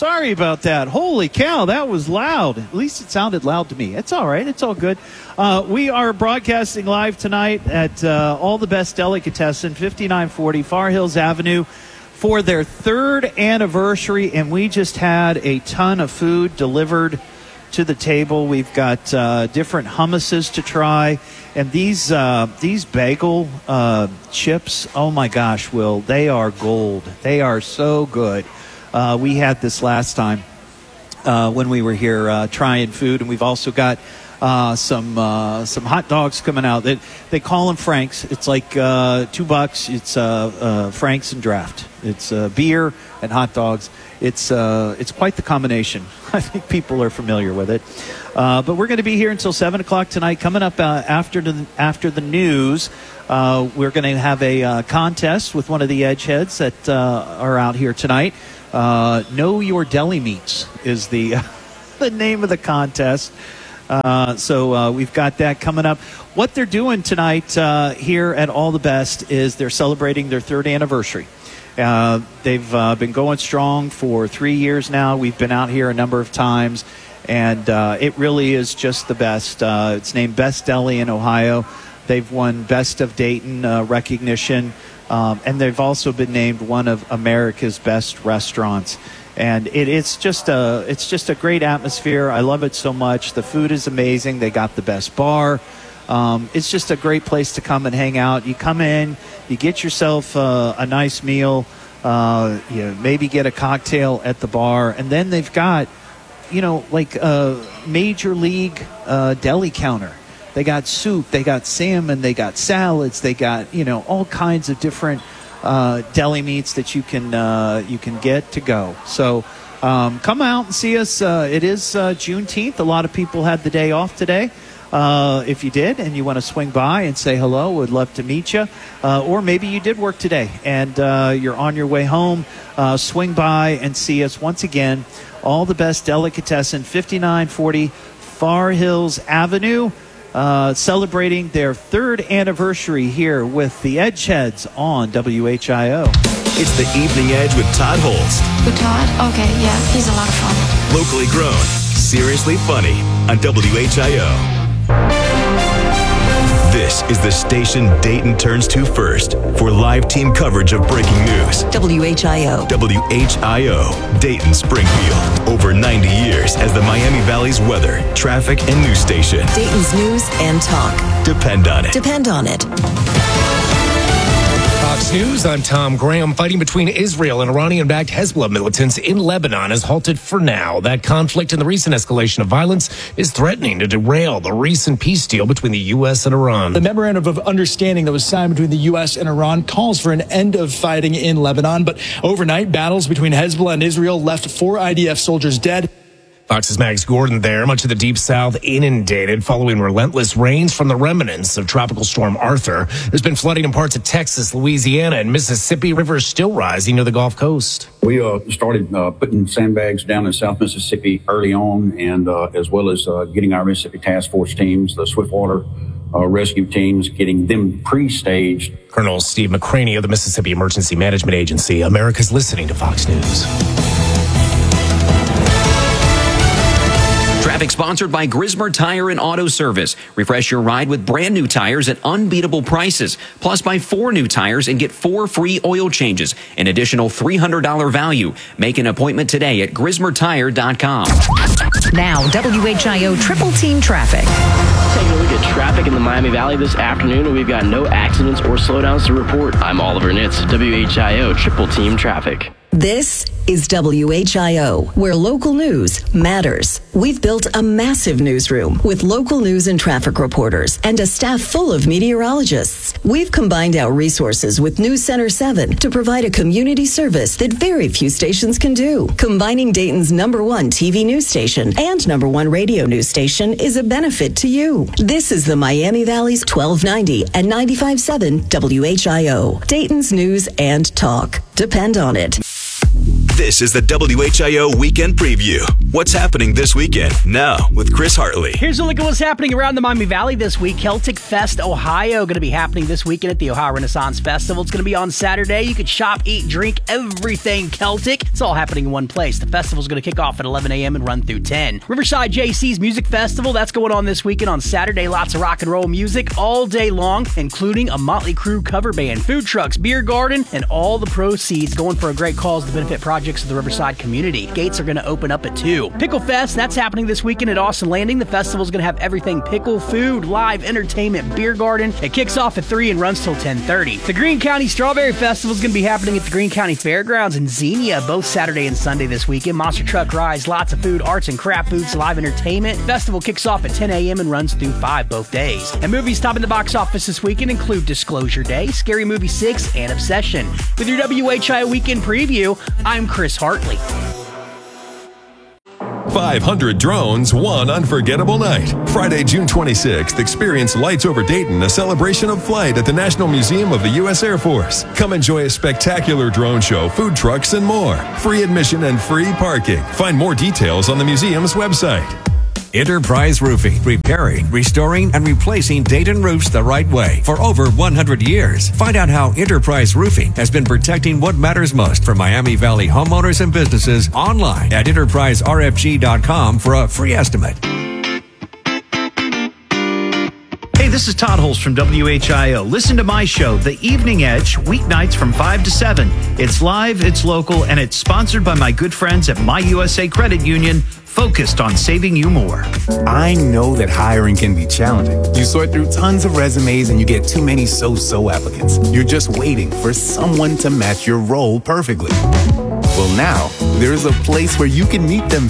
Sorry about that. Holy cow, that was loud. At least it sounded loud to me. It's all right. It's all good. We are broadcasting live tonight at All the Best Delicatessen, 5940 Far Hills Avenue, for their third anniversary, and we just had a ton of food delivered to the table. We've got different hummuses to try, and these bagel chips, oh my gosh, Will, they are gold. They are so good. We had this last time when we were here trying food, and we've also got some hot dogs coming out. They call them Franks. It's like $2. It's Franks and draft. It's beer and hot dogs. It's quite the combination. I think people are familiar with it. But we're going to be here until 7 o'clock tonight. Coming up after the news, we're going to have a contest with one of the Edgeheads that are out here tonight. Know Your Deli Meats is the name of the contest. So we've got that coming up. What they're doing tonight here at All the Best is they're celebrating their third anniversary. They've been going strong for 3 years now. We've been out here a number of times, and it really is just the best. It's named Best Deli in Ohio. They've won Best of Dayton recognition, and they've also been named one of America's best restaurants. And it's just a great atmosphere. I love it so much. The food is amazing. They got the best bar. It's just a great place to come and hang out. You come in, you get yourself a nice meal, you maybe get a cocktail at the bar, and then they've got, like a major league deli counter. They got soup, they got salmon, they got salads, they got all kinds of different deli meats that you can get to go. So come out and see us. It is Juneteenth. A lot of people had the day off today. If you did and you want to swing by and say hello, would love to meet you. Or maybe you did work today and you're on your way home. Swing by and see us once again. All the Best Delicatessen, 5940 Far Hills Avenue. Celebrating their third anniversary here with the Edgeheads on WHIO. It's the Evening Edge with Todd Holst. With Todd? Okay, yeah, he's a lot of fun. Locally grown, seriously funny on WHIO. This is the station Dayton turns to first for live team coverage of breaking news. WHIO. WHIO, Dayton Springfield. Over 90 years as the Miami Valley's weather, traffic, and news station. Dayton's news and talk. Depend on it. Depend on it. Fox News, I'm Tom Graham. Fighting between Israel and Iranian-backed Hezbollah militants in Lebanon has halted for now. That conflict and the recent escalation of violence is threatening to derail the recent peace deal between the U.S. and Iran. The memorandum of understanding that was signed between the U.S. and Iran calls for an end of fighting in Lebanon, but overnight battles between Hezbollah and Israel left 4 IDF soldiers dead. Fox's Max Gordon there. Much of the Deep South inundated following relentless rains from the remnants of Tropical Storm Arthur. There's been flooding in parts of Texas, Louisiana, and Mississippi. Rivers still rising near the Gulf Coast. We started putting sandbags down in South Mississippi early on, and as well as getting our Mississippi Task Force teams, the Swiftwater rescue teams, getting them pre-staged. Colonel Steve McCraney of the Mississippi Emergency Management Agency. America's listening to Fox News. Traffic sponsored by Grismer Tire and Auto Service. Refresh your ride with brand new tires at unbeatable prices. Plus, buy 4 new tires and get 4 free oil changes. An additional $300 value. Make an appointment today at GrismerTire.com. Now, WHIO Triple Team Traffic. Taking a look at traffic in the Miami Valley this afternoon, and we've got no accidents or slowdowns to report. I'm Oliver Nitz, WHIO Triple Team Traffic. This is WHIO, where local news matters. We've built a massive newsroom with local news and traffic reporters and a staff full of meteorologists. We've combined our resources with News Center 7 to provide a community service that very few stations can do. Combining Dayton's #1 TV news station and #1 radio news station is a benefit to you. This is the Miami Valley's 1290 and 95.7 WHIO. Dayton's news and talk. Depend on it. This is the WHIO Weekend Preview. What's happening this weekend? Now with Chris Hartley. Here's a look at what's happening around the Miami Valley this week. Celtic Fest Ohio going to be happening this weekend at the Ohio Renaissance Festival. It's going to be on Saturday. You could shop, eat, drink, everything Celtic. It's all happening in one place. The festival's going to kick off at 11 a.m. and run through 10. Riverside JC's Music Festival, that's going on this weekend on Saturday. Lots of rock and roll music all day long, including a Motley Crue cover band, food trucks, beer garden, and all the proceeds going for a great cause to benefit projects of the Riverside community. Gates are going to open up at 2. Pickle Fest, that's happening this weekend at Austin Landing. The festival's going to have everything pickle, food, live entertainment, beer garden. It kicks off at 3 and runs till 10:30. The Greene County Strawberry Festival is going to be happening at the Greene County Fairgrounds in Xenia, both Saturday and Sunday this weekend. Monster truck rides, lots of food, arts and craft booths, live entertainment. Festival kicks off at 10 a.m. and runs through 5 both days. And movies topping the box office this weekend include Disclosure Day, Scary Movie 6, and Obsession. With your WHIO Weekend Preview, I'm Chris Hartley. 500 drones, one unforgettable night. Friday, June 26th, experience Lights Over Dayton, a celebration of flight at the National Museum of the U.S. Air Force. Come enjoy a spectacular drone show, food trucks, and more. Free admission and free parking. Find more details on the museum's website. Enterprise Roofing, repairing, restoring, and replacing Dayton roofs the right way for over 100 years. Find out how Enterprise Roofing has been protecting what matters most for Miami Valley homeowners and businesses online at enterpriserfg.com for a free estimate. Hey, this is Todd Holst from WHIO. Listen to my show, The Evening Edge, weeknights from 5 to 7. It's live, it's local, and it's sponsored by my good friends at My USA Credit Union, focused on saving you more. I know that hiring can be challenging. You sort through tons of resumes and you get too many so-so applicants. You're just waiting for someone to match your role perfectly. Well, now, there's a place where you can meet them